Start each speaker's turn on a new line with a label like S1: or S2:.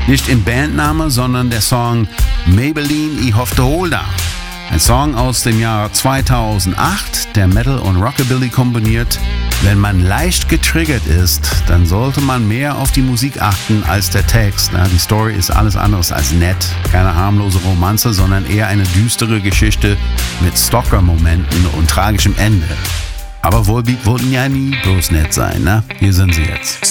S1: Nicht im Bandname, sondern der Song Maybelline, ich hoffte Holda. Ein Song aus dem Jahr 2008, der Metal und Rockabilly kombiniert. Wenn man leicht getriggert ist, dann sollte man mehr auf die Musik achten als der Text. Die Story ist alles anderes als nett. Keine harmlose Romanze, sondern eher eine düstere Geschichte mit Stalker-Momenten und tragischem Ende. Aber wollten ja nie bloß nett sein, ne? Hier sind sie jetzt.